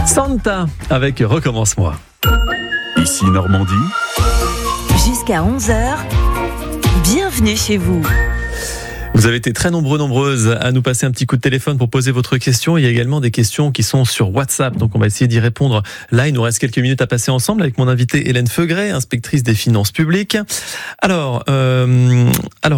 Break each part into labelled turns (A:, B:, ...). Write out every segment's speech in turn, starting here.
A: Santa avec Recommence-moi.
B: Ici Normandie.
C: Jusqu'à 11h, bienvenue chez vous.
A: Vous avez été très nombreuses à nous passer un petit coup de téléphone pour poser votre question. Il y a également des questions qui sont sur WhatsApp, donc on va essayer d'y répondre. Là, il nous reste quelques minutes à passer ensemble avec mon invitée Hélène Feugret, inspectrice des finances publiques. Alors, on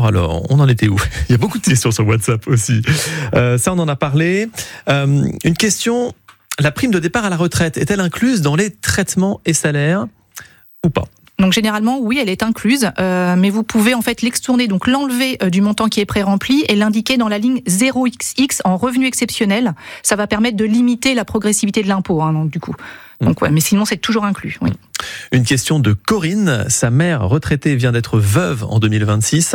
A: en était où ? Il y a beaucoup de questions sur WhatsApp aussi. Ça, on en a parlé. Une question, la prime de départ à la retraite est-elle incluse dans les traitements et salaires ou pas ?
D: Donc généralement, oui, elle est incluse, mais vous pouvez en fait l'extourner, donc l'enlever du montant qui est pré-rempli et l'indiquer dans la ligne 0XX en revenu exceptionnel. Ça va permettre de limiter la progressivité de l'impôt, donc du coup. Donc ouais, mais sinon c'est toujours inclus. Oui.
A: Une question de Corinne. Sa mère retraitée vient d'être veuve en 2026.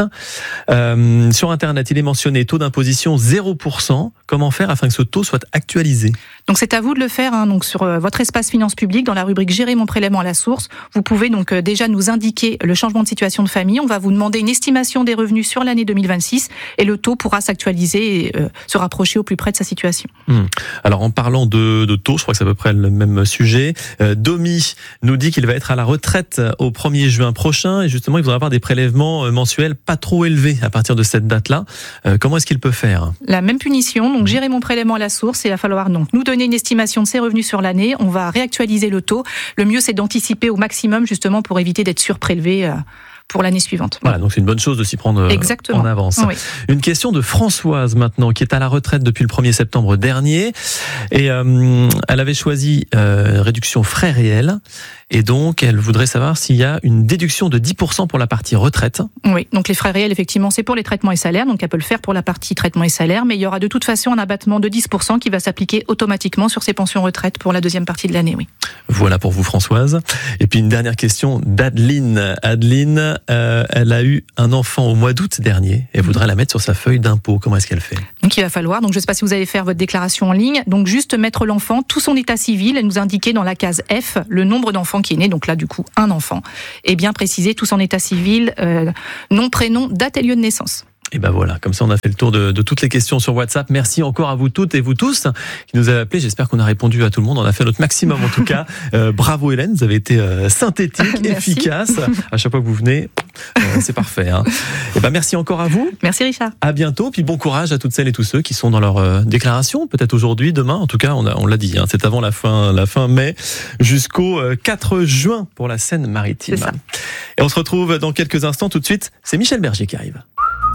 A: Sur Internet, il est mentionné taux d'imposition 0%. Comment faire afin que ce taux soit actualisé ? Donc
D: c'est à vous de le faire. Donc sur votre espace finances publiques, dans la rubrique Gérer mon prélèvement à la source, vous pouvez donc déjà nous indiquer le changement de situation de famille. On va vous demander une estimation des revenus sur l'année 2026 et le taux pourra s'actualiser et se rapprocher au plus près de sa situation.
A: Alors en parlant de taux, je crois que c'est à peu près le même sujet. Domi nous dit qu'il va être à la retraite au 1er juin prochain et justement il voudra avoir des prélèvements mensuels pas trop élevés à partir de cette date-là. Comment est-ce qu'il peut faire ?
D: La même punition, donc gérer mon prélèvement à la source, et il va falloir donc nous donner une estimation de ses revenus sur l'année. On va réactualiser le taux. Le mieux c'est d'anticiper au maximum justement pour éviter d'être surprélevé pour l'année suivante.
A: Voilà, donc c'est une bonne chose de s'y prendre en avance. Oui. Une question de Françoise maintenant, qui est à la retraite depuis le 1er septembre dernier. Et elle avait choisi réduction frais réels. Et donc, elle voudrait savoir s'il y a une déduction de 10% pour la partie retraite.
D: Oui, donc les frais réels, effectivement, c'est pour les traitements et salaires. Donc, elle peut le faire pour la partie traitements et salaires. Mais il y aura de toute façon un abattement de 10% qui va s'appliquer automatiquement sur ses pensions retraite pour la deuxième partie de l'année, oui.
A: Voilà pour vous, Françoise. Et puis, une dernière question d'Adeline. Adeline, elle a eu un enfant au mois d'août dernier et voudrait la mettre sur sa feuille d'impôt. Comment est-ce qu'elle fait ?
D: Donc, il va falloir, je ne sais pas si vous allez faire votre déclaration en ligne, donc juste mettre l'enfant, tout son état civil, et nous indiquer dans la case F le nombre d'enfants qui est né, donc là du coup un enfant, et bien préciser tout son état civil, nom, prénom, date et lieu de naissance.
A: Et ben voilà, comme ça on a fait le tour de toutes les questions sur WhatsApp. Merci encore à vous toutes et vous tous qui nous avez appelés. J'espère qu'on a répondu à tout le monde. On a fait notre maximum en tout cas. Bravo Hélène, vous avez été synthétique, efficace. À chaque fois que vous venez, c'est parfait. Et ben merci encore à vous.
D: Merci Richard.
A: À bientôt. Puis bon courage à toutes celles et tous ceux qui sont dans leur déclaration. Peut-être aujourd'hui, demain. En tout cas, on l'a dit. C'est avant la fin mai jusqu'au 4 juin pour la Seine-Maritime.
D: C'est ça.
A: Et on se retrouve dans quelques instants. Tout de suite, c'est Michel Berger qui arrive.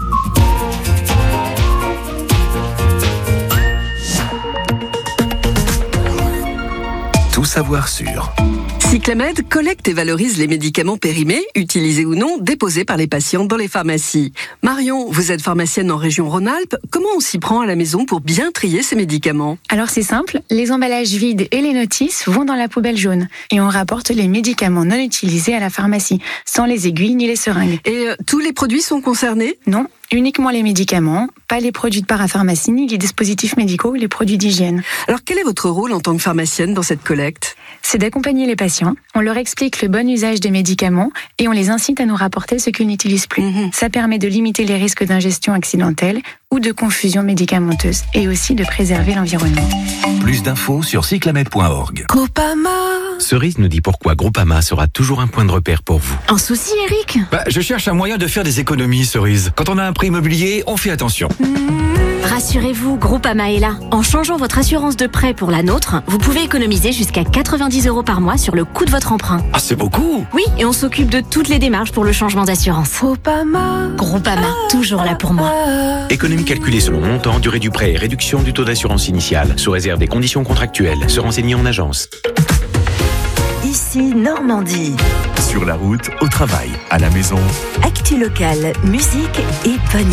B: Tout savoir sur.
E: Cyclamed collecte et valorise les médicaments périmés, utilisés ou non, déposés par les patients dans les pharmacies. Marion, vous êtes pharmacienne en région Rhône-Alpes. Comment on s'y prend à la maison pour bien trier ces médicaments ?
F: Alors c'est simple, les emballages vides et les notices vont dans la poubelle jaune. Et on rapporte les médicaments non utilisés à la pharmacie, sans les aiguilles ni les seringues.
E: Et tous les produits sont concernés ?
F: Non, uniquement les médicaments, pas les produits de parapharmacie, ni les dispositifs médicaux ou les produits d'hygiène.
E: Alors quel est votre rôle en tant que pharmacienne dans cette collecte ?
F: C'est d'accompagner les patients, on leur explique le bon usage des médicaments et on les incite à nous rapporter ce qu'ils n'utilisent plus. Ça permet de limiter les risques d'ingestion accidentelle ou de confusion médicamenteuse et aussi de préserver l'environnement.
B: Plus d'infos sur cyclamed.org.
C: Groupama.
G: Cerise nous dit pourquoi Groupama sera toujours un point de repère pour vous.
C: Un souci, Eric ?
G: Je cherche un moyen de faire des économies, Cerise. Quand on a un prêt immobilier, on fait attention.
H: Rassurez-vous, Groupama est là. En changeant votre assurance de prêt pour la nôtre, vous pouvez économiser jusqu'à 90 € par mois sur le coût de votre emprunt.
G: Ah, c'est beaucoup!
H: Oui, et on s'occupe de toutes les démarches pour le changement d'assurance. Groupama, toujours là pour moi.
G: Économie calculée selon montant, durée du prêt et réduction du taux d'assurance initiale, sous réserve des conditions contractuelles. Se renseigner en agence.
C: Ici Normandie.
B: Sur la route, au travail, à la maison.
C: Actu locale, musique et bonne